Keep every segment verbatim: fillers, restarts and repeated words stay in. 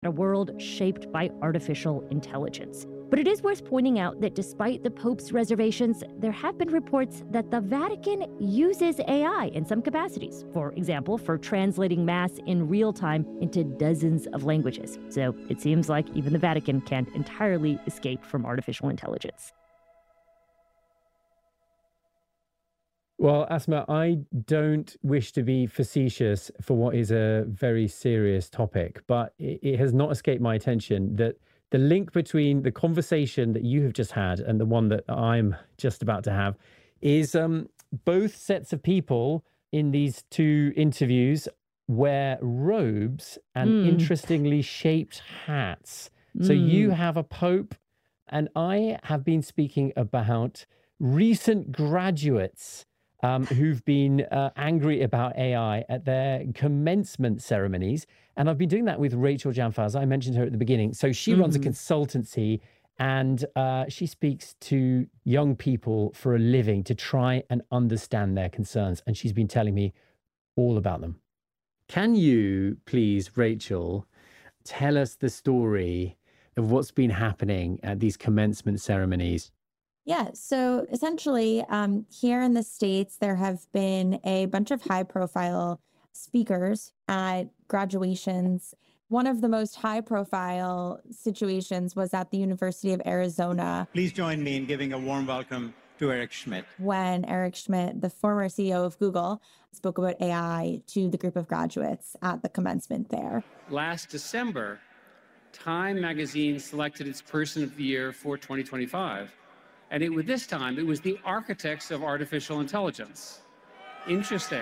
a world shaped by artificial intelligence. But it is worth pointing out that despite the Pope's reservations, there have been reports that the Vatican uses A I in some capacities. For example, for translating Mass in real time into dozens of languages. So it seems like even the Vatican can't entirely escape from artificial intelligence. Well, Asma, I don't wish to be facetious for what is a very serious topic, but it, it has not escaped my attention that the link between the conversation that you have just had and the one that I'm just about to have is um, both sets of people in these two interviews wear robes and mm. interestingly shaped hats. Mm. So you have a pope, and I have been speaking about recent graduates Um, who've been uh, angry about A I at their commencement ceremonies. And I've been doing that with Rachel Janfaz. I mentioned her at the beginning. So she mm-hmm. runs a consultancy, and uh, she speaks to young people for a living to try and understand their concerns. And she's been telling me all about them. Can you, please, Rachel, tell us the story of what's been happening at these commencement ceremonies? Yeah, so essentially, um, here in the States, there have been a bunch of high-profile speakers at graduations. One of the most high-profile situations was at the University of Arizona. Please join me in giving a warm welcome to Eric Schmidt. When Eric Schmidt, the former C E O of Google, spoke about A I to the group of graduates at the commencement there. Last December, Time magazine selected its Person of the Year for twenty twenty-five. And it, this time, it was the architects of artificial intelligence. Interesting.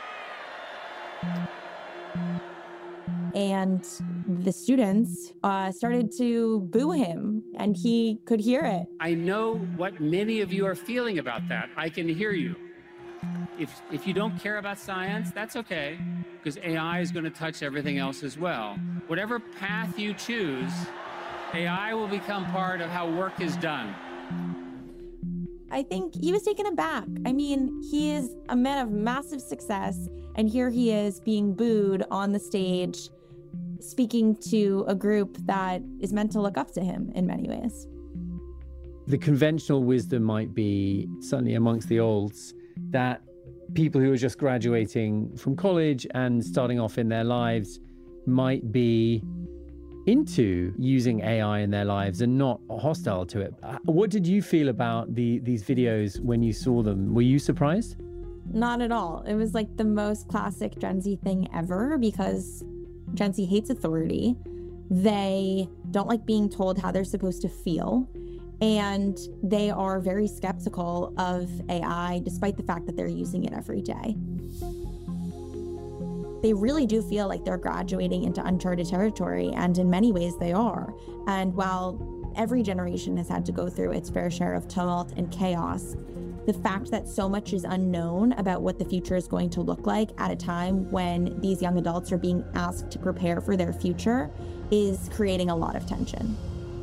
And the students uh, started to boo him, and he could hear it. I know what many of you are feeling about that. I can hear you. If, if you don't care about science, that's okay, because A I is going to touch everything else as well. Whatever path you choose, A I will become part of how work is done. I think he was taken aback. I mean, he is a man of massive success, and here he is being booed on the stage, speaking to a group that is meant to look up to him in many ways. The conventional wisdom might be, certainly amongst the olds, that people who are just graduating from college and starting off in their lives might be into using A I in their lives and not hostile to it. What did you feel about the these videos when you saw them? Were you surprised? Not at all. It was like the most classic Gen Z thing ever, because Gen Z hates authority. They don't like being told how they're supposed to feel. And they are very skeptical of A I, despite the fact that they're using it every day. They really do feel like they're graduating into uncharted territory, and in many ways they are. And while every generation has had to go through its fair share of tumult and chaos, the fact that so much is unknown about what the future is going to look like at a time when these young adults are being asked to prepare for their future is creating a lot of tension.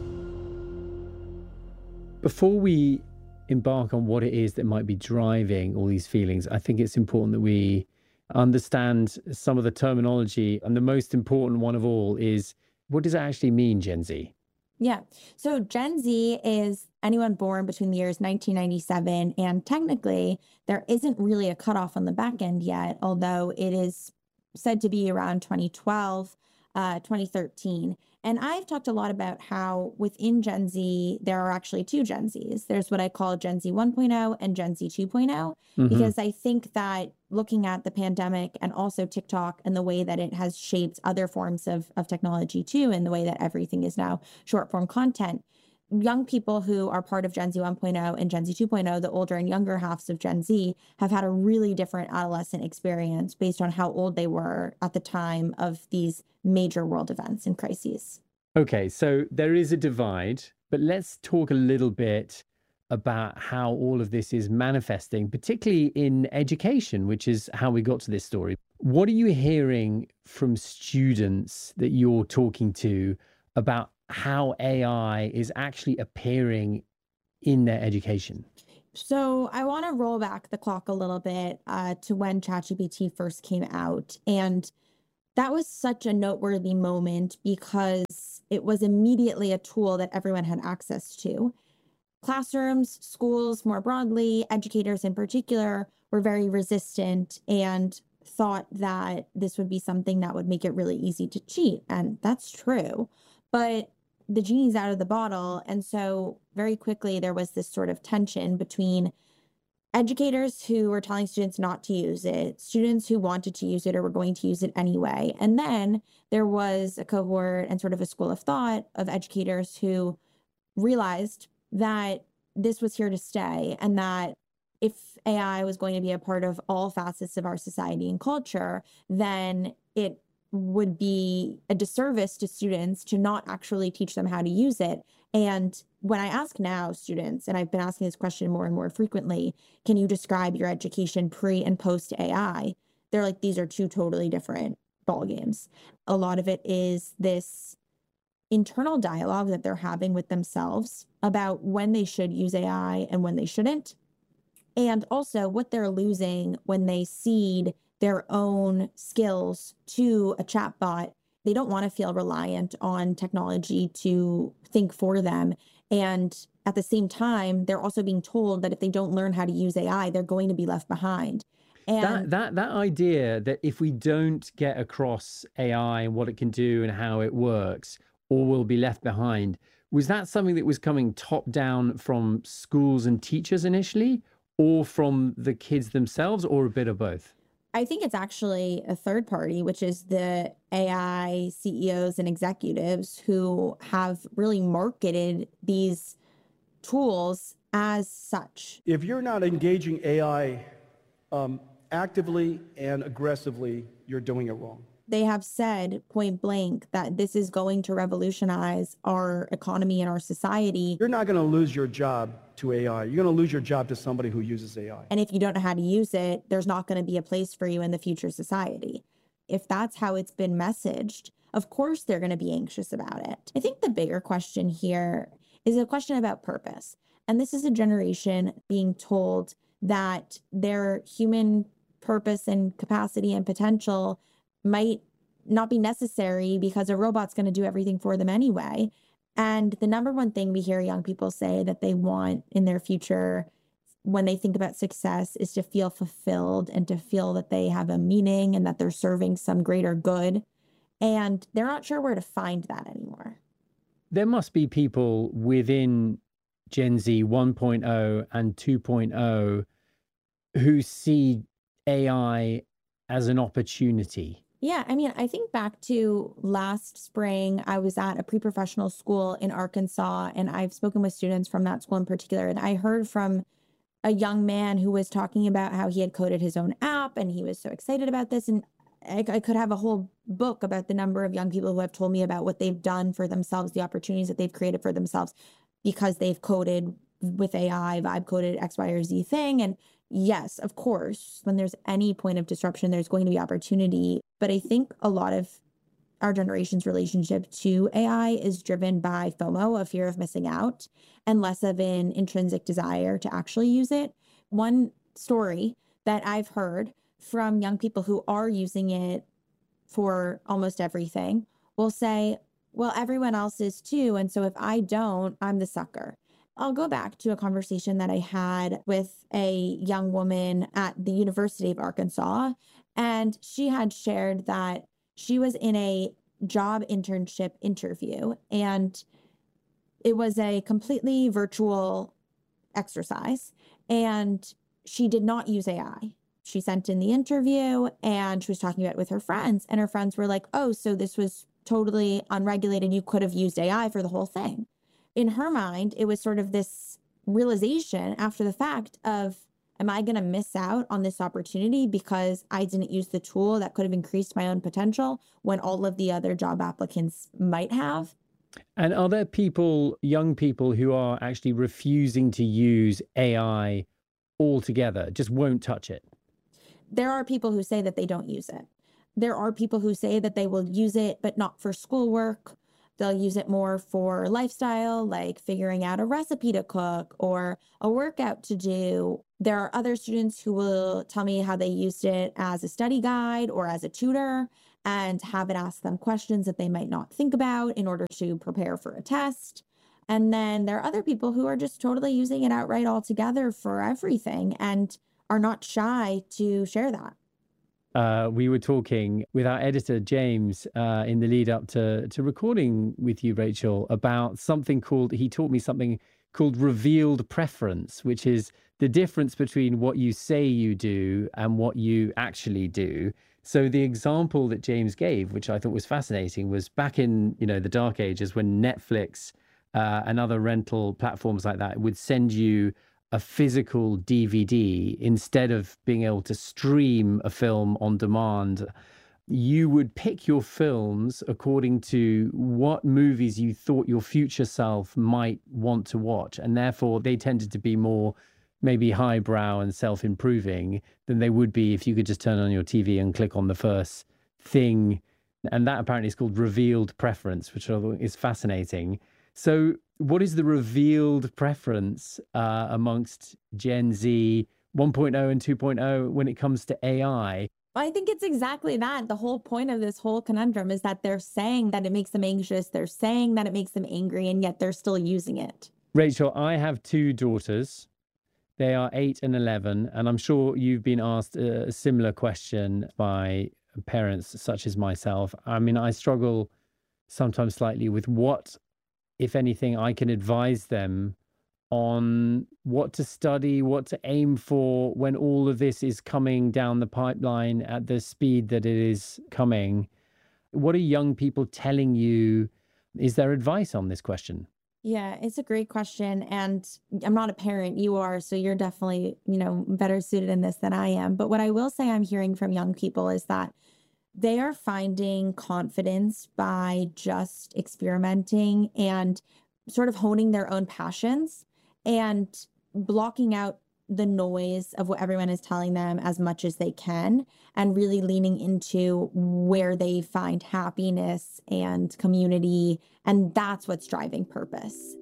Before we embark on what it is that might be driving all these feelings, I think it's important that we understand some of the terminology. And the most important one of all is, what does it actually mean, Gen Z? Yeah. So Gen Z is anyone born between the years nineteen ninety-seven, and technically there isn't really a cutoff on the back end yet, although it is said to be around twenty twelve, uh, twenty thirteen. And I've talked a lot about how within Gen Z, there are actually two Gen Zs. There's what I call Gen Z one point oh and Gen Z two point oh, mm-hmm. because I think that looking at the pandemic and also TikTok and the way that it has shaped other forms of, of technology too, and the way that everything is now short form content, young people who are part of Gen Z one point oh and Gen Z two point oh, the older and younger halves of Gen Z, have had a really different adolescent experience based on how old they were at the time of these major world events and crises. Okay, so there is a divide, but let's talk a little bit about how all of this is manifesting, particularly in education, which is how we got to this story. What are you hearing from students that you're talking to about how A I is actually appearing in their education? So I want to roll back the clock a little bit uh, to when ChatGPT first came out. And That was such a noteworthy moment because it was immediately a tool that everyone had access to. Classrooms, schools more broadly, educators in particular, were very resistant and thought that this would be something that would make it really easy to cheat. And that's true. But the genie's out of the bottle. And so very quickly, there was this sort of tension between educators who were telling students not to use it, students who wanted to use it or were going to use it anyway. And then there was a cohort and sort of a school of thought of educators who realized that this was here to stay and that if A I was going to be a part of all facets of our society and culture, then it would be a disservice to students to not actually teach them how to use it. And when I ask now students, and I've been asking this question more and more frequently, can you describe your education pre and post A I? They're like, these are two totally different ballgames. A lot of it is this internal dialogue that they're having with themselves about when they should use A I and when they shouldn't. And also what they're losing when they cede their own skills to a chatbot. They don't want to feel reliant on technology to think for them. And at the same time, they're also being told that if they don't learn how to use A I, they're going to be left behind. And that, that, that idea that if we don't get across A I and what it can do and how it works, or we'll be left behind, was that something that was coming top down from schools and teachers initially, or from the kids themselves, or a bit of both? I think it's actually a third party, which is the A I C E Os and executives who have really marketed these tools as such. If you're not engaging A I um, actively and aggressively, you're doing it wrong. They have said point blank that this is going to revolutionize our economy and our society. You're not going to lose your job to A I. You're going to lose your job to somebody who uses A I. And if you don't know how to use it, there's not going to be a place for you in the future society. If that's how it's been messaged, of course they're going to be anxious about it. I think the bigger question here is a question about purpose. And this is a generation being told that their human purpose and capacity and potential might not be necessary because a robot's going to do everything for them anyway. And the number one thing we hear young people say that they want in their future when they think about success is to feel fulfilled and to feel that they have a meaning and that they're serving some greater good. And they're not sure where to find that anymore. There must be people within Gen Z one point oh and two point oh who see A I as an opportunity. Yeah, I mean, I think back to last spring, I was at a pre-professional school in Arkansas, and I've spoken with students from that school in particular, and I heard from a young man who was talking about how he had coded his own app, and he was so excited about this, and I, I could have a whole book about the number of young people who have told me about what they've done for themselves, the opportunities that they've created for themselves because they've coded with A I, vibe coded X, Y, or Z thing, and yes, of course, when there's any point of disruption, there's going to be opportunity. But I think a lot of our generation's relationship to A I is driven by FOMO, a fear of missing out, and less of an intrinsic desire to actually use it. One story that I've heard from young people who are using it for almost everything will say, well, everyone else is too. And so if I don't, I'm the sucker. I'll go back to a conversation that I had with a young woman at the University of Arkansas, and she had shared that she was in a job internship interview, and it was a completely virtual exercise, and she did not use A I. She sent in the interview, and she was talking about it with her friends, and her friends were like, oh, so this was totally unregulated. You could have used A I for the whole thing. In her mind, it was sort of this realization after the fact of, am I going to miss out on this opportunity because I didn't use the tool that could have increased my own potential when all of the other job applicants might have? And are there people, young people, who are actually refusing to use A I altogether, just won't touch it? There are people who say that they don't use it. There are people who say that they will use it, but not for schoolwork. They'll use it more for lifestyle, like figuring out a recipe to cook or a workout to do. There are other students who will tell me how they used it as a study guide or as a tutor. and have it ask them questions that they might not think about in order to prepare for a test. And then there are other people who are just totally using it outright altogether for everything and are not shy to share that. Uh, we were talking with our editor, James, uh, in the lead up to, to recording with you, Rachel, about something called, he taught me something called revealed preference, which is the difference between what you say you do and what you actually do. So the example that James gave, which I thought was fascinating, was back in, you know, the dark ages when Netflix uh, and other rental platforms like that would send you a physical D V D instead of being able to stream a film on demand. You would pick your films according to what movies you thought your future self might want to watch. And therefore, they tended to be more maybe highbrow and self-improving than they would be if you could just turn on your T V and click on the first thing. And that apparently is called revealed preference, which I think is fascinating. So what is the revealed preference uh, amongst Gen Z one point oh and two point oh when it comes to A I? I think it's exactly that. The whole point of this whole conundrum is that they're saying that it makes them anxious. They're saying that it makes them angry, and yet they're still using it. Rachel, I have two daughters. They are eight and eleven, and I'm sure you've been asked a similar question by parents such as myself. I mean, I struggle sometimes slightly with what, if anything, I can advise them on what to study, what to aim for when all of this is coming down the pipeline at the speed that it is coming. What are young people telling you? Is there advice on this question? Yeah, it's a great question. And I'm not a parent, you are, so you're definitely, you know, better suited in this than I am. But what I will say I'm hearing from young people is that they are finding confidence by just experimenting and sort of honing their own passions and blocking out the noise of what everyone is telling them as much as they can, and really leaning into where they find happiness and community. And that's what's driving purpose.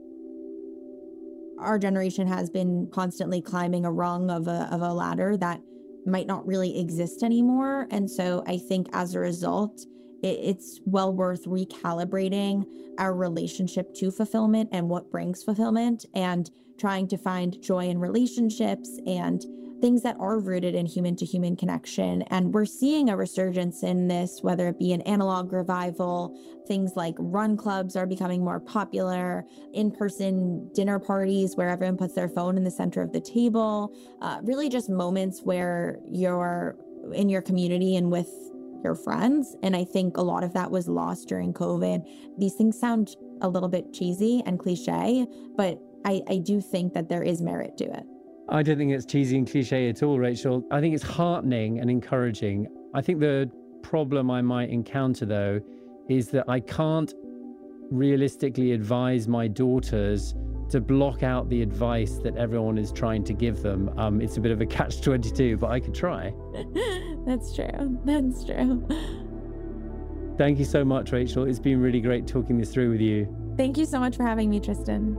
Our generation has been constantly climbing a rung of a, of a ladder that might not really exist anymore. And so I think as a result, it, it's well worth recalibrating our relationship to fulfillment and what brings fulfillment, and trying to find joy in relationships and things that are rooted in human to human connection. And we're seeing a resurgence in this, whether it be an analog revival, things like run clubs are becoming more popular, in-person dinner parties where everyone puts their phone in the center of the table, uh, really just moments where you're in your community and with your friends. And I think a lot of that was lost during COVID. These things sound a little bit cheesy and cliche, but I, I do think that there is merit to it. I don't think it's cheesy and cliche at all, Rachel. I think it's heartening and encouraging. I think the problem I might encounter, though, is that I can't realistically advise my daughters to block out the advice that everyone is trying to give them. Um, it's a bit of a catch twenty-two, but I could try. That's true. That's true. Thank you so much, Rachel. It's been really great talking this through with you. Thank you so much for having me, Tristan.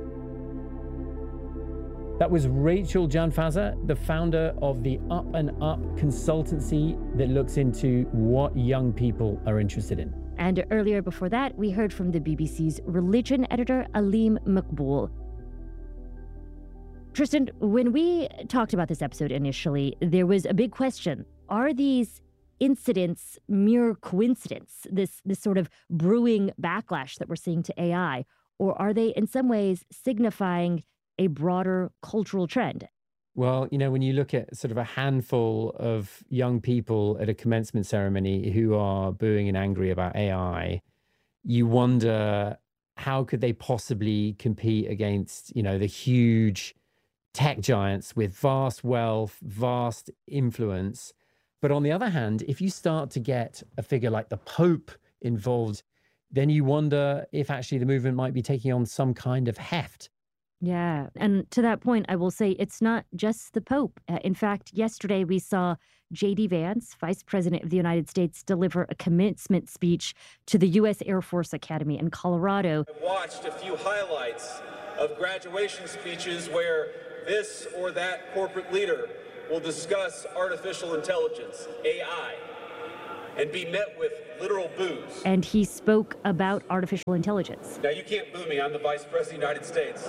That was Rachel Janfazer, the founder of the Up and Up consultancy that looks into what young people are interested in. And earlier before that, we heard from the B B C's religion editor, Aleem Maqbool. Tristan, when we talked about this episode initially, there was a big question. Are these incidents mere coincidence, this, this sort of brewing backlash that we're seeing to A I? Or are they in some ways signifying a broader cultural trend? Well, you know, when you look at sort of a handful of young people at a commencement ceremony who are booing and angry about A I, you wonder how could they possibly compete against, you know, the huge tech giants with vast wealth, vast influence. But on the other hand, if you start to get a figure like the Pope involved, then you wonder if actually the movement might be taking on some kind of heft. Yeah. And to that point, I will say it's not just the Pope. Uh, in fact, yesterday we saw J D Vance, Vice President of the United States, deliver a commencement speech to the U S Air Force Academy in Colorado. I've watched a few highlights of graduation speeches where this or that corporate leader will discuss artificial intelligence, A I. and be met with literal boos. And he spoke about artificial intelligence. Now, you can't boo me. I'm the Vice President of the United States.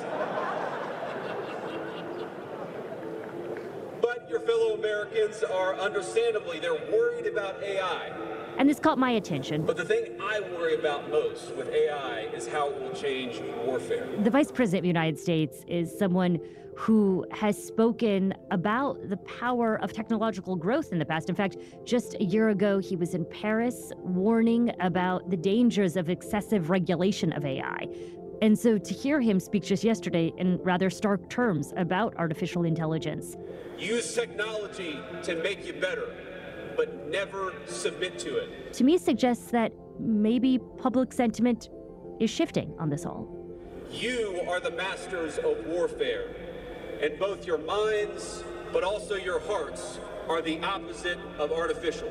But your fellow Americans are understandably, they're worried about A I. And this caught my attention. But the thing I worry about most with A I is how it will change warfare. The Vice President of the United States is someone who has spoken about the power of technological growth in the past. In fact, just a year ago, he was in Paris warning about the dangers of excessive regulation of A I. And so to hear him speak just yesterday in rather stark terms about artificial intelligence. Use technology to make you better, but never submit to it. To me, suggests that maybe public sentiment is shifting on this all. You are the masters of warfare, and both your minds, but also your hearts, are the opposite of artificial.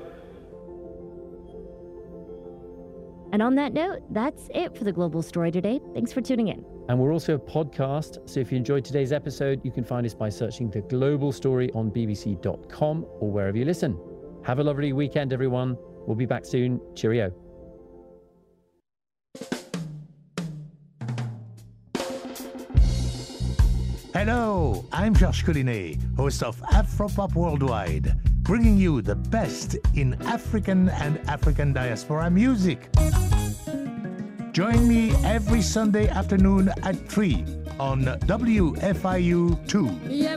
And on that note, that's it for the Global Story today. Thanks for tuning in. And we're also a podcast, so if you enjoyed today's episode, you can find us by searching The Global Story on b b c dot com or wherever you listen. Have a lovely weekend, everyone. We'll be back soon. Cheerio. Hello, I'm Josh Collinet, host of Afropop Worldwide, bringing you the best in African and African diaspora music. Join me every Sunday afternoon at three on W F I U two.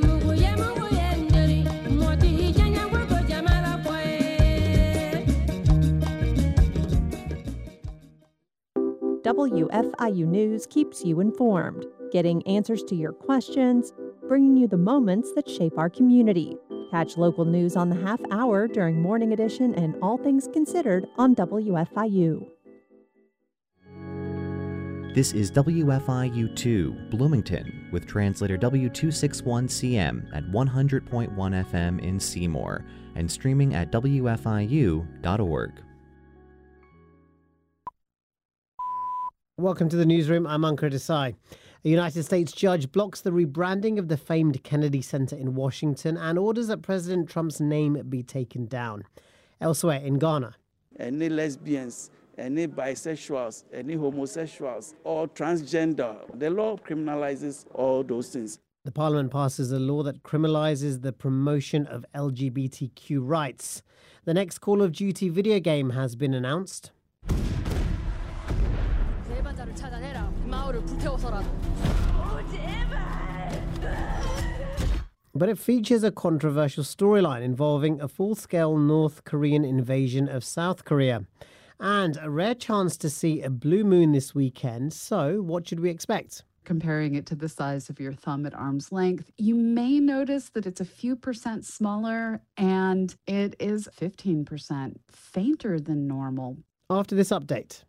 W F I U News keeps you informed, getting answers to your questions, bringing you the moments that shape our community. Catch local news on the half hour during Morning Edition and All Things Considered on W F I U. This is W F I U two, Bloomington, with translator W two sixty-one C M at one hundred point one F M in Seymour and streaming at W F I U dot org. Welcome to the newsroom. I'm Ankur Desai. A United States judge blocks the rebranding of the famed Kennedy Center in Washington and orders that President Trump's name be taken down. Elsewhere in Ghana, any lesbians, any bisexuals, any homosexuals, or transgender, the law criminalizes all those things. The parliament passes a law that criminalizes the promotion of L G B T Q rights. The next Call of Duty video game has been announced. But it features a controversial storyline involving a full-scale North Korean invasion of South Korea. And a rare chance to see a blue moon this weekend. So what should we expect? Comparing it to the size of your thumb at arm's length, you may notice that it's a few percent smaller and it is fifteen percent fainter than normal. After this update.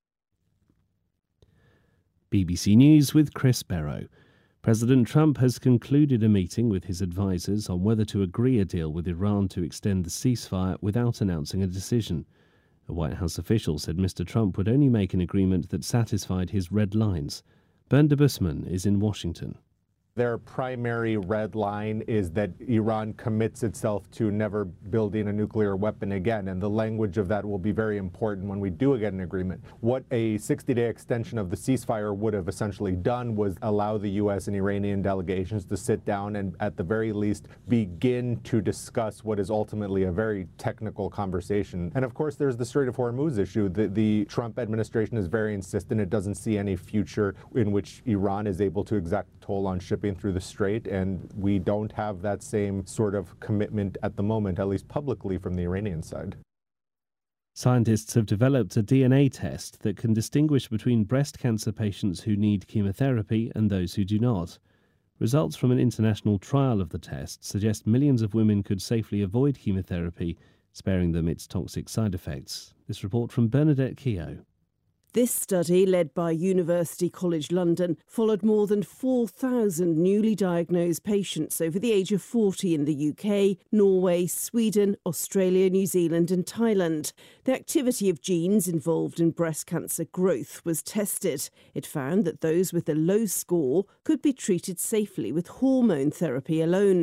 B B C News with Chris Barrow. President Trump has concluded a meeting with his advisers on whether to agree a deal with Iran to extend the ceasefire without announcing a decision. A White House official said Mister Trump would only make an agreement that satisfied his red lines. Bernd de Busman is in Washington. Their primary red line is that Iran commits itself to never building a nuclear weapon again, and the language of that will be very important when we do get an agreement. What a sixty-day extension of the ceasefire would have essentially done was allow the U S and Iranian delegations to sit down and at the very least begin to discuss what is ultimately a very technical conversation. And of course there's the Strait of Hormuz issue. The, the Trump administration is very insistent it doesn't see any future in which Iran is able to exact toll on shipping through the strait, and we don't have that same sort of commitment at the moment, at least publicly from the Iranian side. Scientists have developed a D N A test that can distinguish between breast cancer patients who need chemotherapy and those who do not. Results from an international trial of the test suggest millions of women could safely avoid chemotherapy, sparing them its toxic side effects. This report from Bernadette Keogh. This study, led by University College London, followed more than four thousand newly diagnosed patients over the age of forty in the U K, Norway, Sweden, Australia, New Zealand and Thailand. The activity of genes involved in breast cancer growth was tested. It found that those with a low score could be treated safely with hormone therapy alone.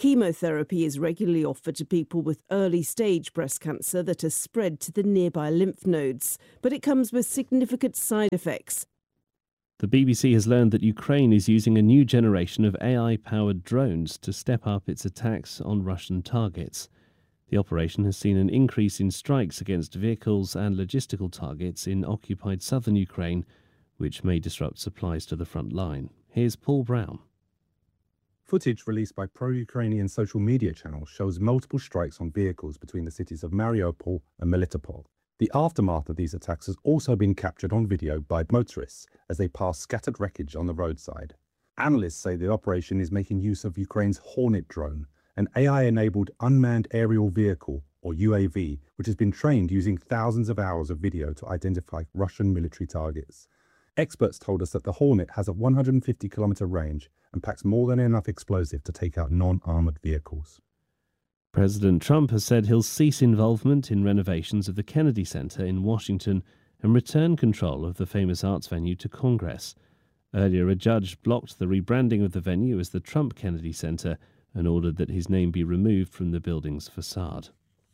Chemotherapy is regularly offered to people with early-stage breast cancer that has spread to the nearby lymph nodes, but it comes with significant side effects. The B B C has learned that Ukraine is using a new generation of A I-powered drones to step up its attacks on Russian targets. The operation has seen an increase in strikes against vehicles and logistical targets in occupied southern Ukraine, which may disrupt supplies to the front line. Here's Paul Brown. Footage released by pro-Ukrainian social media channels shows multiple strikes on vehicles between the cities of Mariupol and Melitopol. The aftermath of these attacks has also been captured on video by motorists as they pass scattered wreckage on the roadside. Analysts say the operation is making use of Ukraine's Hornet drone, an A I-enabled unmanned aerial vehicle, or U A V, which has been trained using thousands of hours of video to identify Russian military targets. Experts told us that the Hornet has a one hundred fifty kilometer range and packs more than enough explosive to take out non-armored vehicles. President Trump has said he'll cease involvement in renovations of the Kennedy Center in Washington and return control of the famous arts venue to Congress. Earlier, a judge blocked the rebranding of the venue as the Trump Kennedy Center and ordered that his name be removed from the building's facade.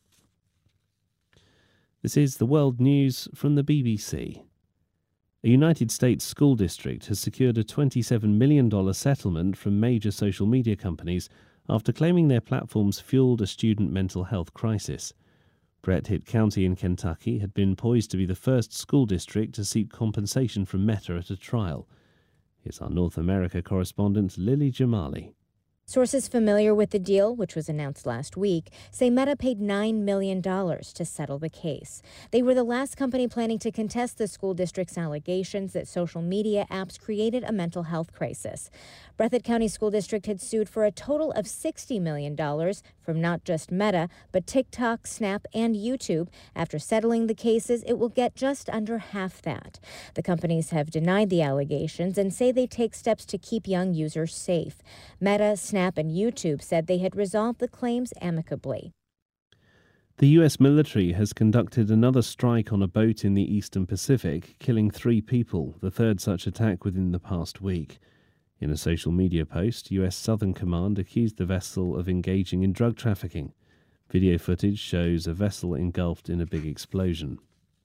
This is the World News from the B B C. A United States school district has secured a twenty-seven million dollars settlement from major social media companies after claiming their platforms fueled a student mental health crisis. Brett Hitt County in Kentucky had been poised to be the first school district to seek compensation from Meta at a trial. Here's our North America correspondent Lily Jamali. Sources familiar with the deal, which was announced last week, say Meta paid nine million dollars to settle the case. They were the last company planning to contest the school district's allegations that social media apps created a mental health crisis. Breathitt County School District had sued for a total of sixty million dollars from not just Meta, but TikTok, Snap, and YouTube. After settling the cases, it will get just under half that. The companies have denied the allegations and say they take steps to keep young users safe. Meta, Snap, and YouTube said they had resolved the claims amicably. The U S military has conducted another strike on a boat in the Eastern Pacific, killing three people, the third such attack within the past week. In a social media post, U S Southern Command accused the vessel of engaging in drug trafficking. Video footage shows a vessel engulfed in a big explosion.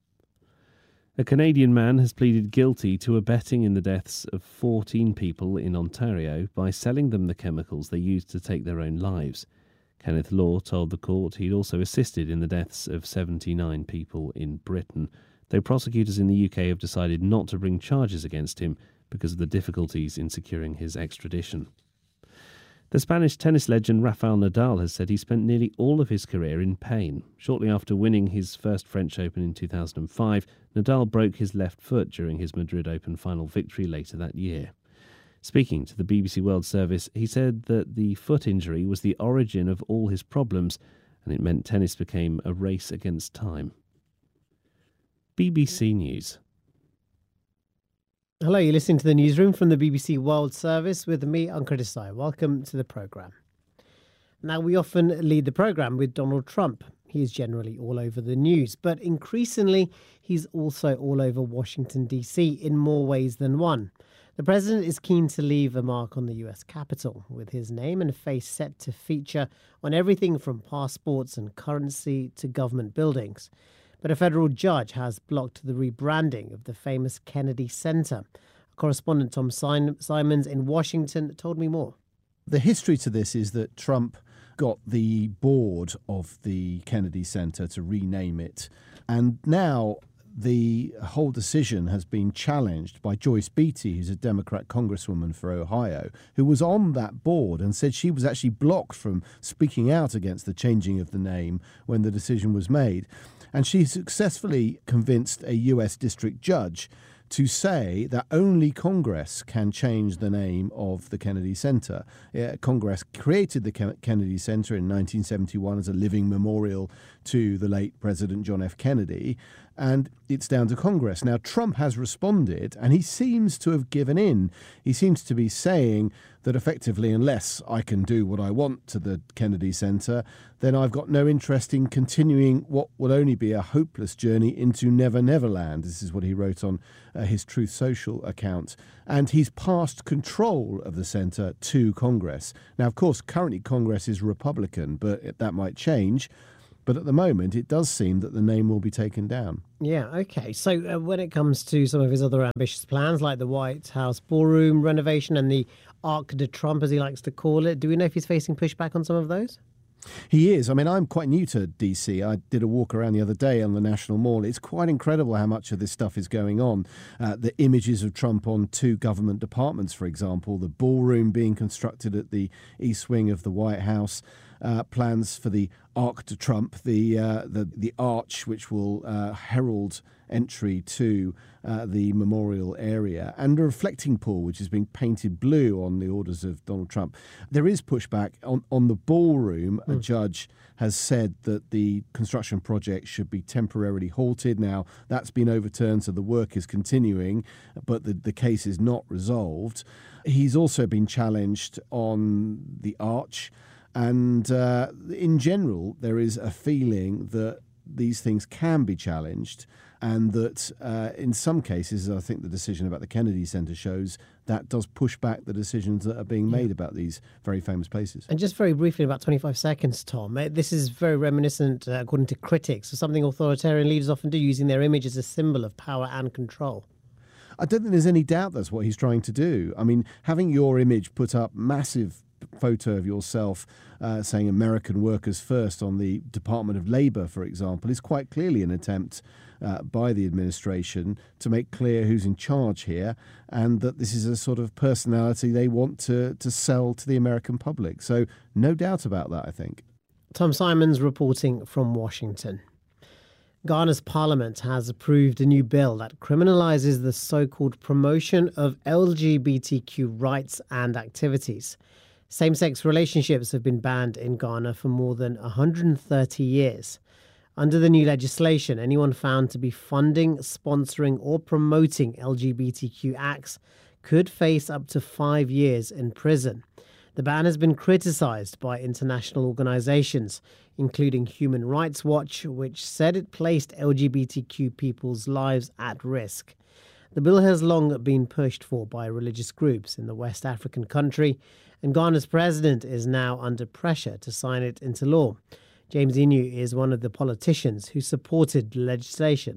A Canadian man has pleaded guilty to abetting in the deaths of fourteen people in Ontario by selling them the chemicals they used to take their own lives. Kenneth Law told the court he'd also assisted in the deaths of seventy-nine people in Britain, though prosecutors in the U K have decided not to bring charges against him because of the difficulties in securing his extradition. The Spanish tennis legend Rafael Nadal has said he spent nearly all of his career in pain. Shortly after winning his first French Open in two thousand five, Nadal broke his left foot during his Madrid Open final victory later that year. Speaking to the B B C World Service, he said that the foot injury was the origin of all his problems, and it meant tennis became a race against time. B B C News. Hello, you're listening to the newsroom from the B B C World Service with me, Ankur Desai. Welcome to the programme. Now, we often lead the programme with Donald Trump. He is generally all over the news, but increasingly he's also all over Washington, D C in more ways than one. The president is keen to leave a mark on the U S Capitol, with his name and face set to feature on everything from passports and currency to government buildings. But a federal judge has blocked the rebranding of the famous Kennedy Center. Correspondent Tom Simons in Washington told me more. The history to this is that Trump got the board of the Kennedy Center to rename it, and now the whole decision has been challenged by Joyce Beatty, who's a Democrat congresswoman for Ohio, who was on that board and said she was actually blocked from speaking out against the changing of the name when the decision was made. And she successfully convinced a U S district judge to say that only Congress can change the name of the Kennedy Center. Uh, Congress created the Kennedy Center in nineteen seventy-one as a living memorial to the late President John F. Kennedy. and it's down to Congress. Now, Trump has responded, and he seems to have given in. He seems to be saying that effectively, unless I can do what I want to the Kennedy Center, then I've got no interest in continuing what will only be a hopeless journey into Never Never Land. This is what he wrote on uh, his Truth Social account. And he's passed control of the center to Congress. Now, of course, currently Congress is Republican, but that might change. But at the moment, it does seem that the name will be taken down. Yeah, okay. So uh, when it comes to some of his other ambitious plans, like the White House ballroom renovation and the Arc de Trump, as he likes to call it, do we know if he's facing pushback on some of those? He is. I mean, I'm quite new to D C. I did a walk around the other day on the National Mall. It's quite incredible how much of this stuff is going on. Uh, the images of Trump on two government departments, for example, the ballroom being constructed at the east wing of the White House. Uh, plans for the Arc de Trump, the uh, the the arch which will uh, herald entry to uh, the memorial area, and a reflecting pool which is being painted blue on the orders of Donald Trump. There is pushback on on the ballroom. Mm. A judge has said that the construction project should be temporarily halted. Now, that's been overturned, so the work is continuing, but the, the case is not resolved. He's also been challenged on the arch. And uh, in general, there is a feeling that these things can be challenged, and that uh, in some cases, I think the decision about the Kennedy Center shows that does push back the decisions that are being made yeah. about these very famous places. And just very briefly, about twenty-five seconds, Tom, this is very reminiscent, uh, according to critics, of something authoritarian leaders often do, using their image as a symbol of power and control. I don't think there's any doubt that's what he's trying to do. I mean, having your image put up, massive photo of yourself uh, saying American workers first on the Department of Labor, for example, is quite clearly an attempt uh, by the administration to make clear who's in charge here, and that this is a sort of personality they want to, to sell to the American public. So no doubt about that, I think. Tom Simons reporting from Washington. Ghana's parliament has approved a new bill that criminalizes the so-called promotion of L G B T Q rights and activities. Same-sex relationships have been banned in Ghana for more than one hundred thirty years. Under the new legislation, anyone found to be funding, sponsoring or promoting L G B T Q acts could face up to five years in prison. The ban has been criticised by international organisations, including Human Rights Watch, which said it placed L G B T Q people's lives at risk. The bill has long been pushed for by religious groups in the West African country, and Ghana's president is now under pressure to sign it into law. James Inu is one of the politicians who supported the legislation.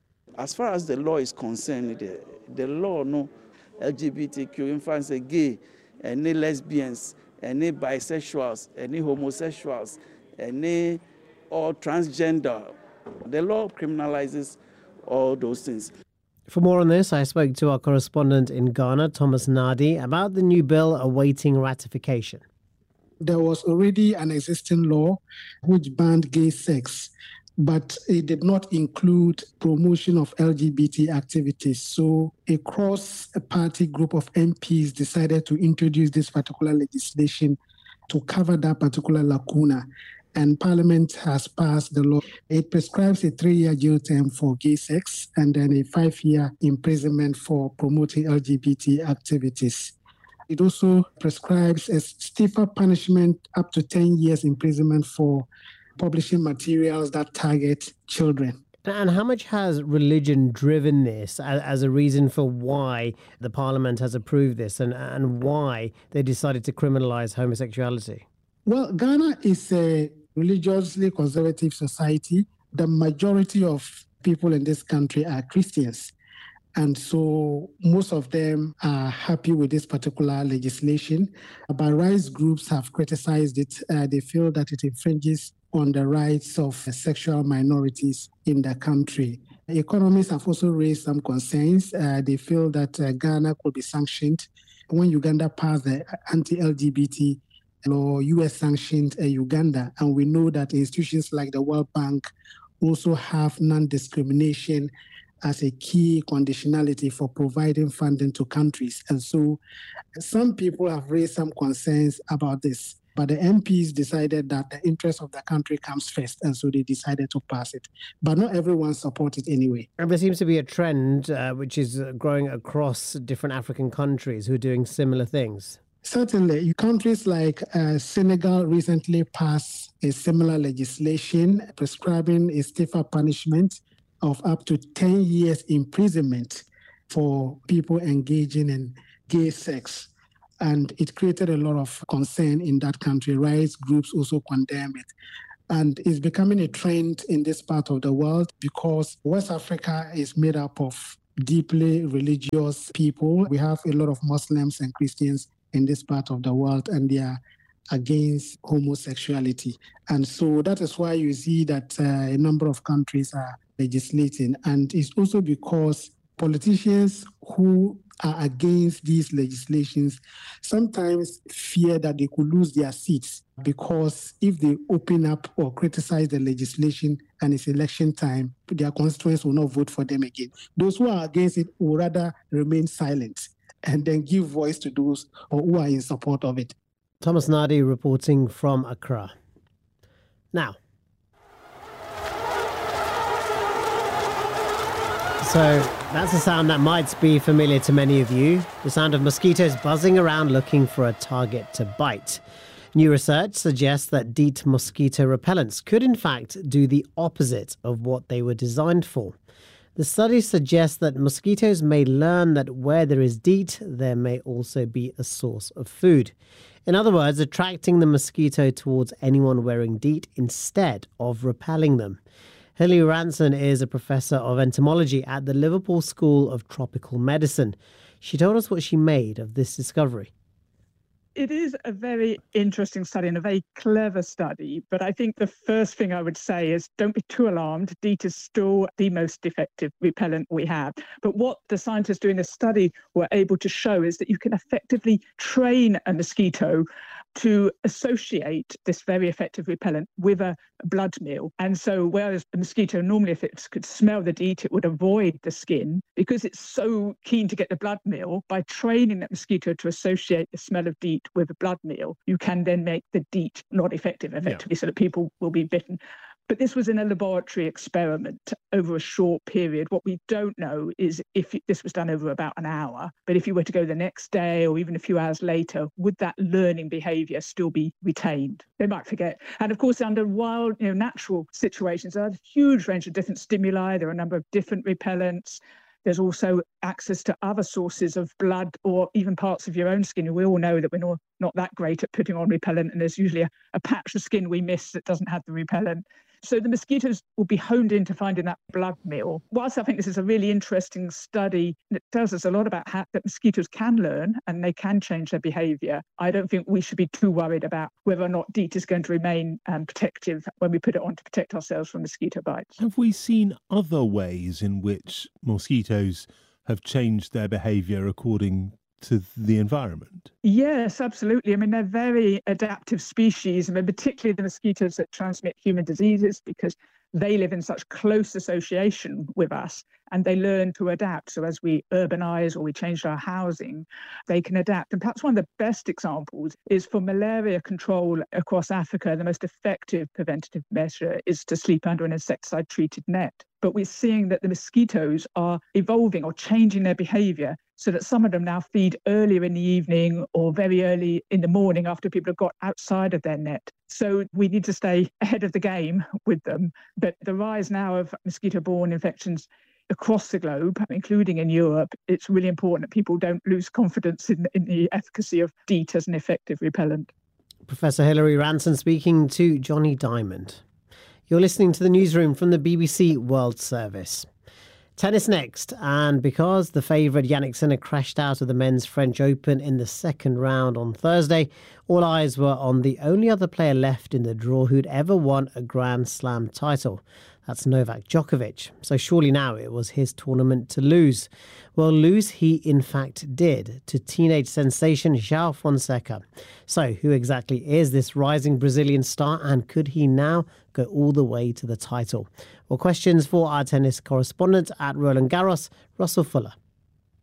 As far as the law is concerned, the, the law, no L G B T Q, infants, gay, any lesbians, any bisexuals, any homosexuals, any or transgender. The law criminalizes all those things. For more on this, I spoke to our correspondent in Ghana, Thomas Nadi, about the new bill awaiting ratification. There was already an existing law which banned gay sex, but it did not include promotion of L G B T activities. So a cross-party group of M Ps decided to introduce this particular legislation to cover that particular lacuna. And Parliament has passed the law. It prescribes a three-year jail term for gay sex and then a five-year imprisonment for promoting L G B T activities. It also prescribes a stiffer punishment, up to ten years imprisonment for publishing materials that target children. And how much has religion driven this as, as a reason for why the Parliament has approved this and, and why they decided to criminalize homosexuality? Well, Ghana is a religiously conservative society. The majority of people in this country are Christians. And so most of them are happy with this particular legislation. But rights groups have criticized it. Uh, they feel that it infringes on the rights of uh, sexual minorities in the country. Economists have also raised some concerns. Uh, they feel that uh, Ghana could be sanctioned. When Uganda passed the anti-L G B T law, U S sanctioned uh, Uganda. And we know that institutions like the World Bank also have non-discrimination as a key conditionality for providing funding to countries. And so some people have raised some concerns about this. But the M Ps decided that the interest of the country comes first, and so they decided to pass it. But not everyone supported it anyway. And there seems to be a trend uh, which is uh, growing across different African countries who are doing similar things. Certainly. Countries like uh, Senegal recently passed a similar legislation prescribing a stiffer punishment of up to ten years imprisonment for people engaging in gay sex. And it created a lot of concern in that country. Rights groups also condemn it. And it's becoming a trend in this part of the world because West Africa is made up of deeply religious people. We have a lot of Muslims and Christians in this part of the world, and they are against homosexuality. And so that is why you see that uh, a number of countries are legislating. And it's also because politicians who are against these legislations sometimes fear that they could lose their seats, because if they open up or criticize the legislation and it's election time, their constituents will not vote for them again. Those who are against it will rather remain silent and then give voice to those who are in support of it. Thomas Nadi reporting from Accra. Now, so that's a sound that might be familiar to many of you, the sound of mosquitoes buzzing around looking for a target to bite. New research suggests that DEET mosquito repellents could in fact do the opposite of what they were designed for. The study suggests that mosquitoes may learn that where there is DEET, there may also be a source of food. In other words, attracting the mosquito towards anyone wearing DEET instead of repelling them. Hilary Ranson is a professor of entomology at the Liverpool School of Tropical Medicine. She told us what she made of this discovery. It is a very interesting study and a very clever study, but I think the first thing I would say is don't be too alarmed. DEET is still the most effective repellent we have. But what the scientists doing this study were able to show is that you can effectively train a mosquito to associate this very effective repellent with a blood meal. And so whereas a mosquito normally, if it could smell the DEET, it would avoid the skin, because it's so keen to get the blood meal, by training that mosquito to associate the smell of DEET with a blood meal, you can then make the DEET not effective, effectively, yeah. so that people will be bitten. But this was in a laboratory experiment over a short period. What we don't know is if this was done over about an hour, but if you were to go the next day or even a few hours later, would that learning behaviour still be retained? They might forget. And of course, under wild, you know, natural situations, there are a huge range of different stimuli. There are a number of different repellents. There's also access to other sources of blood or even parts of your own skin. We all know that we're not, not that great at putting on repellent, and there's usually a, a patch of skin we miss that doesn't have the repellent. So the mosquitoes will be honed into finding that blood meal. Whilst I think this is a really interesting study, it tells us a lot about how that mosquitoes can learn and they can change their behaviour, I don't think we should be too worried about whether or not DEET is going to remain um, protective when we put it on to protect ourselves from mosquito bites. Have we seen other ways in which mosquitoes have changed their behaviour according to the environment? Yes, absolutely. I mean, they're very adaptive species. I mean, particularly the mosquitoes that transmit human diseases, because they live in such close association with us and they learn to adapt. So as we urbanize or we change our housing, they can adapt. And perhaps one of the best examples is for malaria control across Africa, the most effective preventative measure is to sleep under an insecticide-treated net. But we're seeing that the mosquitoes are evolving or changing their behavior so that some of them now feed earlier in the evening or very early in the morning after people have got outside of their net. So we need to stay ahead of the game with them. But the rise now of mosquito-borne infections across the globe, including in Europe, it's really important that people don't lose confidence in, in the efficacy of DEET as an effective repellent. Professor Hilary Ranson speaking to Johnny Diamond. You're listening to the newsroom from the B B C World Service. Tennis next, and because the favourite Jannik Sinner crashed out of the men's French Open in the second round on Thursday, all eyes were on the only other player left in the draw who'd ever won a Grand Slam title. That's Novak Djokovic. So surely now it was his tournament to lose. Well, lose he in fact did to teenage sensation João Fonseca. So who exactly is this rising Brazilian star, and could he now go all the way to the title? Well, questions for our tennis correspondent at Roland Garros, Russell Fuller.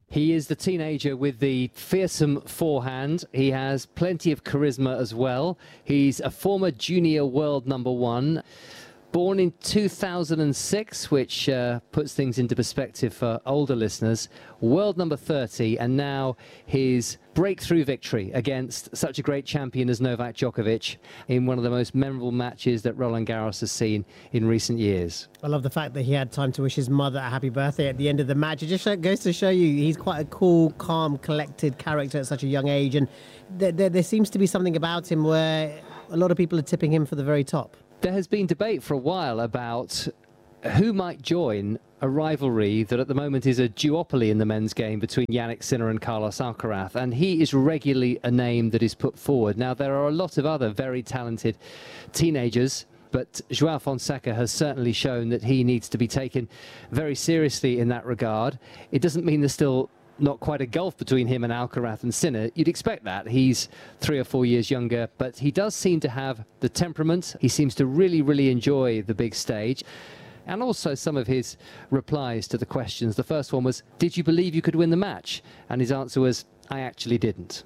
He is the teenager with the fearsome forehand. He has plenty of charisma as well. He's a former junior world number one. Born in two thousand six, which uh, puts things into perspective for older listeners. World number thirty, and now his breakthrough victory against such a great champion as Novak Djokovic in one of the most memorable matches that Roland Garros has seen in recent years. I love the fact that he had time to wish his mother a happy birthday at the end of the match. It just goes to show you he's quite a cool, calm, collected character at such a young age, and there, there, there seems to be something about him where a lot of people are tipping him for the very top. There has been debate for a while about who might join a rivalry that at the moment is a duopoly in the men's game between Jannik Sinner and Carlos Alcaraz, and he is regularly a name that is put forward. Now, there are a lot of other very talented teenagers, but João Fonseca has certainly shown that he needs to be taken very seriously in that regard. It doesn't mean there's still not quite a gulf between him and Alcaraz and Sinner. You'd expect that. He's three or four years younger, but he does seem to have the temperament. He seems to really, really enjoy the big stage. And also some of his replies to the questions. The first one was, did you believe you could win the match? And his answer was, I actually didn't.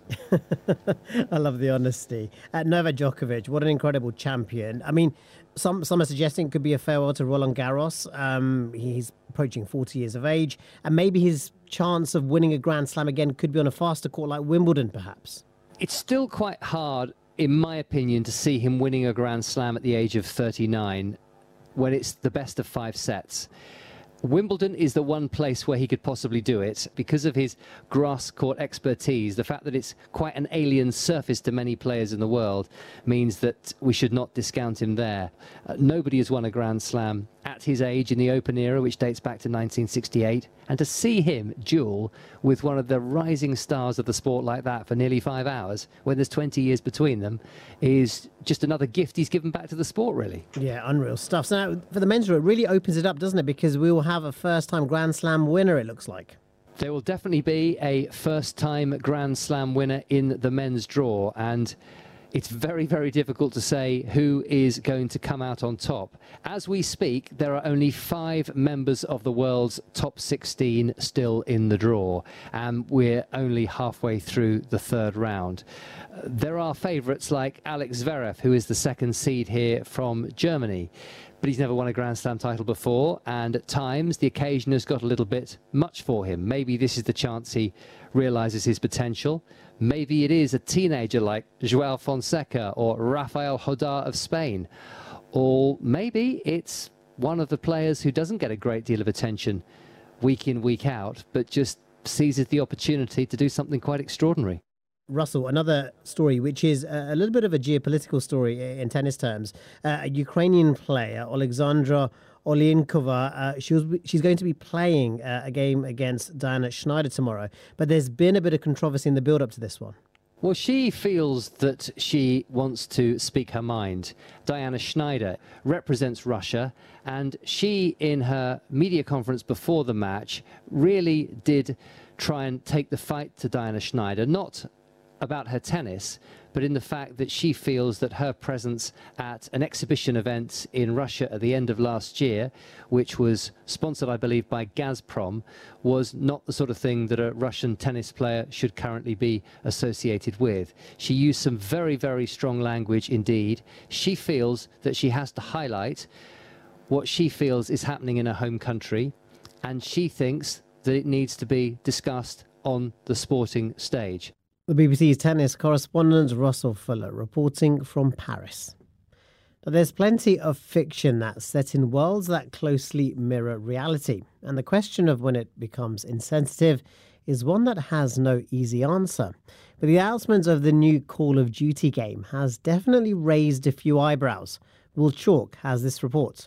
I love the honesty. Uh, Novak Djokovic, what an incredible champion. I mean, some some are suggesting it could be a farewell to Roland Garros. Um, he's approaching forty years of age, and maybe his chance of winning a Grand Slam again could be on a faster court like Wimbledon, perhaps. It's still quite hard, in my opinion, to see him winning a Grand Slam at the age of thirty-nine when it's the best of five sets. Wimbledon is the one place where he could possibly do it because of his grass court expertise. The fact that it's quite an alien surface to many players in the world means that we should not discount him there. Uh, nobody has won a Grand Slam at his age in the Open era, which dates back to nineteen sixty-eight. And to see him duel with one of the rising stars of the sport like that for nearly five hours, when there's twenty years between them, is just another gift he's given back to the sport, really. Yeah, unreal stuff. So now, for the men's draw, it really opens it up, doesn't it? Because we will have a first-time Grand Slam winner, it looks like. There will definitely be a first-time Grand Slam winner in the men's draw, and it's very, very difficult to say who is going to come out on top. As we speak, there are only five members of the world's top sixteen still in the draw, and we're only halfway through the third round. Uh, there are favourites like Alex Zverev, who is the second seed here from Germany, but he's never won a Grand Slam title before, and at times the occasion has got a little bit much for him. Maybe this is the chance he realises his potential. Maybe it is a teenager like João Fonseca or Rafael Hodar of Spain. Or maybe it's one of the players who doesn't get a great deal of attention week in, week out, but just seizes the opportunity to do something quite extraordinary. Russell, another story, which is a little bit of a geopolitical story in tennis terms. Uh, a Ukrainian player, Alexandra Olienkova, uh, she was, she's going to be playing uh, a game against Diana Schneider tomorrow. But there's been a bit of controversy in the build-up to this one. Well, she feels that she wants to speak her mind. Diana Schneider represents Russia, and she, in her media conference before the match, really did try and take the fight to Diana Schneider, not about her tennis, but in the fact that she feels that her presence at an exhibition event in Russia at the end of last year, which was sponsored, I believe, by Gazprom, was not the sort of thing that a Russian tennis player should currently be associated with. She used some very, very strong language indeed. She feels that she has to highlight what she feels is happening in her home country, and she thinks that it needs to be discussed on the sporting stage. The B B C's tennis correspondent Russell Fuller reporting from Paris. But there's plenty of fiction that's set in worlds that closely mirror reality, and the question of when it becomes insensitive is one that has no easy answer. But the announcement of the new Call of Duty game has definitely raised a few eyebrows. Will Chalk has this report.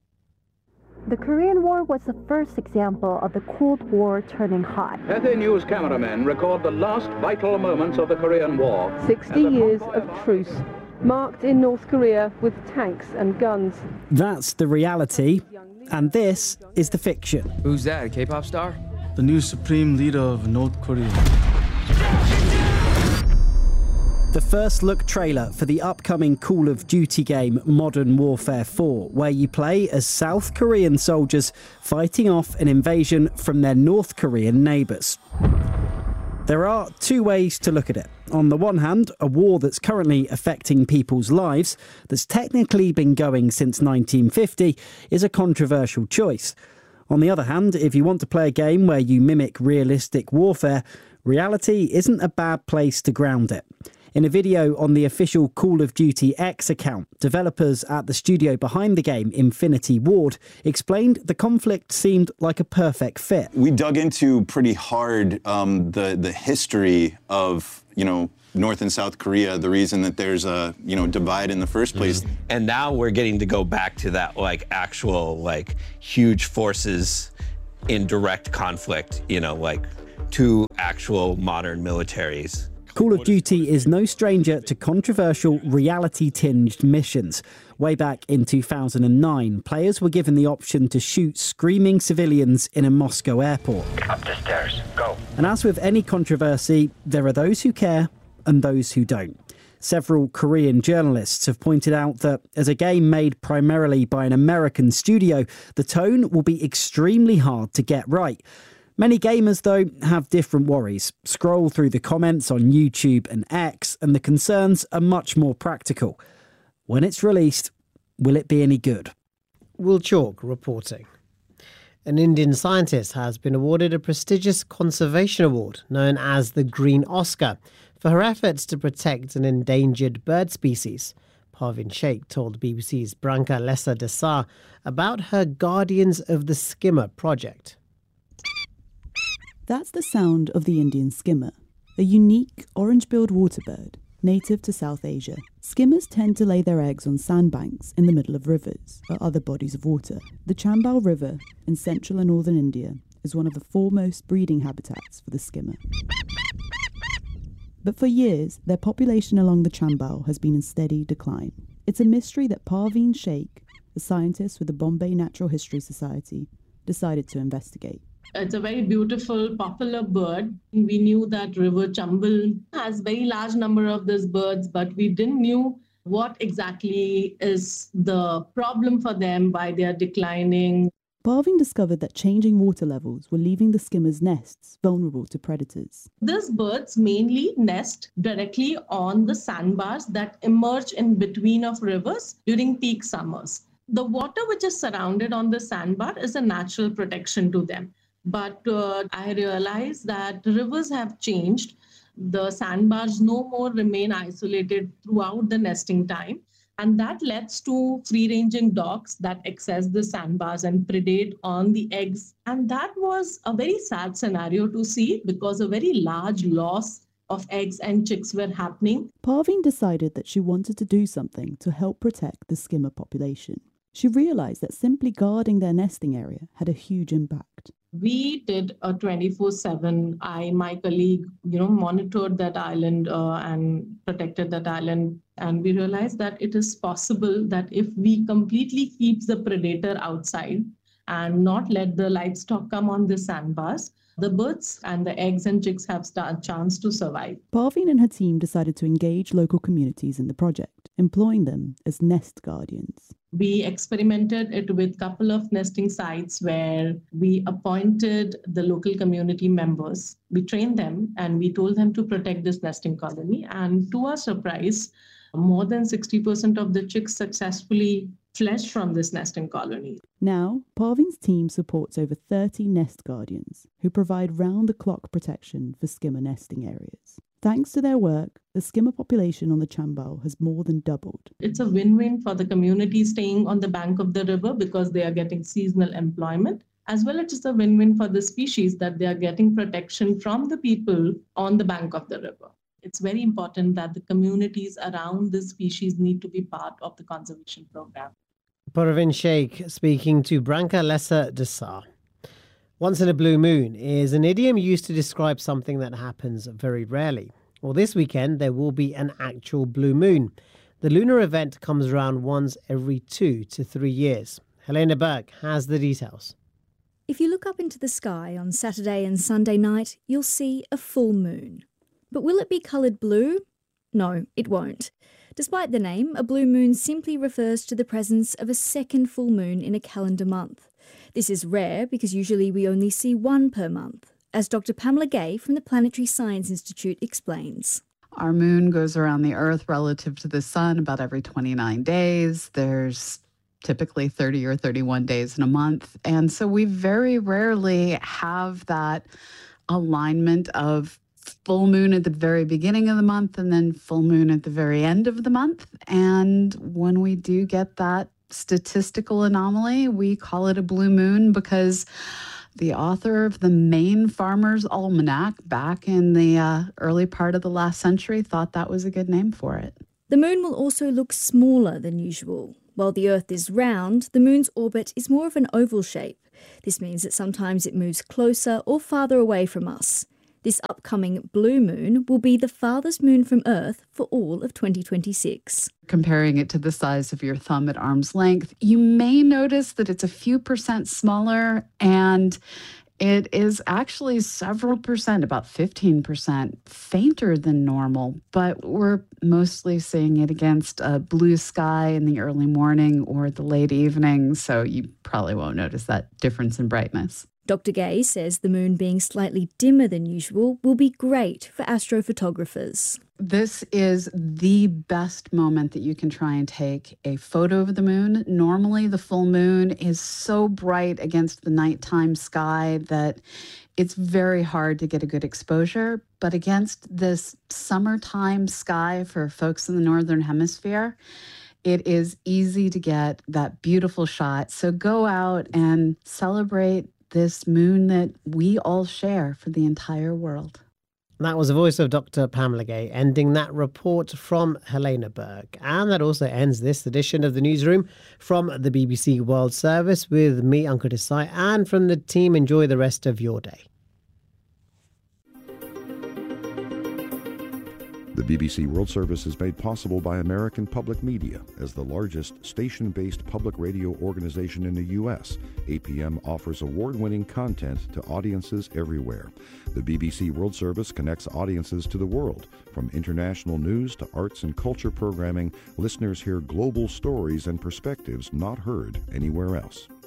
The Korean War was the first example of the Cold War turning hot. Cathay News cameramen record the last vital moments of the Korean War. sixty years of truce, marked in North Korea with tanks and guns. That's the reality, and this is the fiction. Who's that, a K-pop star? The new supreme leader of North Korea. the first look trailer for the upcoming Call of Duty game Modern Warfare four, where you play as South Korean soldiers fighting off an invasion from their North Korean neighbours. There are two ways to look at it. On the one hand, a war that's currently affecting people's lives, that's technically been going since nineteen fifty, is a controversial choice. On the other hand, if you want to play a game where you mimic realistic warfare, reality isn't a bad place to ground it. In a video on the official Call of Duty X account, developers at the studio behind the game, Infinity Ward, explained the conflict seemed like a perfect fit. We dug into pretty hard um, the the history of, you know, North and South Korea, the reason that there's a, you know, divide in the first place. Mm-hmm. And now we're getting to go back to that, like, actual, like, huge forces in direct conflict, you know, like, two actual modern militaries. Call of Duty is no stranger to controversial, reality-tinged missions. Way back in two thousand nine, players were given the option to shoot screaming civilians in a Moscow airport. Up the stairs, go. And as with any controversy, there are those who care and those who don't. Several Korean journalists have pointed out that as a game made primarily by an American studio, the tone will be extremely hard to get right. Many gamers, though, have different worries. Scroll through the comments on YouTube and X, and the concerns are much more practical. When it's released, will it be any good? Will Chalk reporting. An Indian scientist has been awarded a prestigious conservation award known as the Green Oscar for her efforts to protect an endangered bird species. Parveen Sheikh told B B C's Branka Lesa Desar about her Guardians of the Skimmer project. That's the sound of the Indian skimmer, a unique orange-billed waterbird native to South Asia. Skimmers tend to lay their eggs on sandbanks in the middle of rivers or other bodies of water. The Chambal River in central and northern India is one of the foremost breeding habitats for the skimmer. But for years, their population along the Chambal has been in steady decline. It's a mystery that Parveen Sheikh, a scientist with the Bombay Natural History Society, decided to investigate. It's a very beautiful, popular bird. We knew that River Chambal has very large number of these birds, but we didn't know what exactly is the problem for them, why they are declining. Parveen discovered that changing water levels were leaving the skimmers' nests vulnerable to predators. These birds mainly nest directly on the sandbars that emerge in between of rivers during peak summers. The water which is surrounded on the sandbar is a natural protection to them. But uh, I realized that rivers have changed. The sandbars no more remain isolated throughout the nesting time. And that leads to free-ranging dogs that access the sandbars and predate on the eggs. And that was a very sad scenario to see because a very large loss of eggs and chicks were happening. Parveen decided that she wanted to do something to help protect the skimmer population. She realized that simply guarding their nesting area had a huge impact. We did a twenty-four seven. I, my colleague, you know, monitored that island uh, and protected that island. And we realized that it is possible that if we completely keep the predator outside and not let the livestock come on the sandbars, the birds and the eggs and chicks have a chance to survive. Parveen and her team decided to engage local communities in the project, employing them as nest guardians. We experimented it with a couple of nesting sites where we appointed the local community members. We trained them and we told them to protect this nesting colony. And to our surprise, more than sixty percent of the chicks successfully fledged from this nesting colony. Now, Parveen's team supports over thirty nest guardians who provide round-the-clock protection for skimmer nesting areas. Thanks to their work, the skimmer population on the Chambal has more than doubled. It's a win-win for the community staying on the bank of the river because they are getting seasonal employment, as well as it's a win-win for the species that they are getting protection from the people on the bank of the river. It's very important that the communities around this species need to be part of the conservation program. Parveen Sheikh speaking to Branka Lesa Desar. Once in a blue moon is an idiom used to describe something that happens very rarely. Well, this weekend there will be an actual blue moon. The lunar event comes around once every two to three years. Helena Burke has the details. If you look up into the sky on Saturday and Sunday night, you'll see a full moon. But will it be coloured blue No, it won't. Despite the name, a blue moon simply refers to the presence of a second full moon in a calendar month. This is rare because usually we only see one per month, as Doctor Pamela Gay from the Planetary Science Institute explains. Our moon goes around the Earth relative to the sun about every twenty-nine days. There's typically thirty or thirty-one days in a month. And so we very rarely have that alignment of full moon at the very beginning of the month and then full moon at the very end of the month. And when we do get that statistical anomaly, we call it a blue moon because the author of the Maine Farmer's Almanac back in the uh, early part of the last century thought that was a good name for it. The moon will also look smaller than usual. While the Earth is round, the moon's orbit is more of an oval shape. This means that sometimes it moves closer or farther away from us. This upcoming blue moon will be the farthest moon from Earth for all of twenty twenty-six. Comparing it to the size of your thumb at arm's length, you may notice that it's a few percent smaller, and it is actually several percent, about fifteen percent, fainter than normal. But we're mostly seeing it against a blue sky in the early morning or the late evening, so you probably won't notice that difference in brightness. Doctor Gay says the moon being slightly dimmer than usual will be great for astrophotographers. This is the best moment that you can try and take a photo of the moon. Normally, the full moon is so bright against the nighttime sky that it's very hard to get a good exposure. But against this summertime sky for folks in the Northern Hemisphere, it is easy to get that beautiful shot. So go out and celebrate this moon that we all share for the entire world. That was the voice of Doctor Pamela Gay, ending that report from Helena Berg. And that also ends this edition of the Newsroom from the B B C World Service with me, Ankur Desai, and from the team. Enjoy the rest of your day. The B B C World Service is made possible by American Public Media. As the largest station-based public radio organization in the U S, A P M offers award-winning content to audiences everywhere. The B B C World Service connects audiences to the world. From international news to arts and culture programming, listeners hear global stories and perspectives not heard anywhere else.